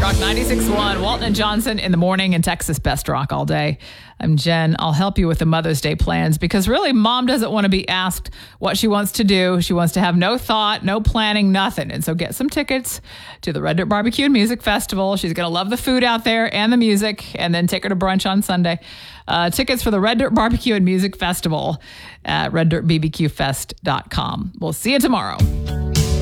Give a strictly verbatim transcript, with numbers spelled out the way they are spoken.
Rock ninety-six point one. Walton and Johnson in the morning and Texas Best Rock all day. I'm Jen. I'll help you with the Mother's Day plans because really mom doesn't want to be asked what she wants to do. She wants to have no thought, no planning, nothing. And so get some tickets to the Red Dirt Barbecue and Music Festival. She's going to love the food out there and the music, and then take her to brunch on Sunday. Uh, tickets for the Red Dirt Barbecue and Music Festival at red dirt b b q fest dot com. We'll see you tomorrow.